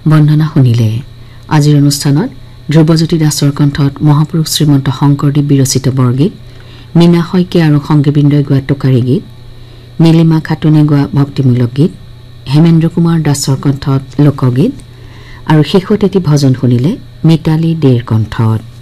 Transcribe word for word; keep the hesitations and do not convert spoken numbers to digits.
বন্দনা শুনিলে। আজিৰ অনুষ্ঠানত ধ্ৰুৱজ্যোতি দাসৰ কণ্ঠত মহাপুৰুষ শ্ৰীমন্ত শংকৰদেৱ বিৰচিত বৰগীত, মীনা শইকীয়া আৰু সংগীবৃন্দই গোৱা টোকাৰী গীত, নীলিমা খাতুনে গোৱা ভক্তিমূলক গীত, হেমেন্দ্ৰ কুমাৰ দাসৰ কণ্ঠত লোকগীত আৰু শেষত এটি ভজন শুনিলে মিতালী দেৰ কণ্ঠত।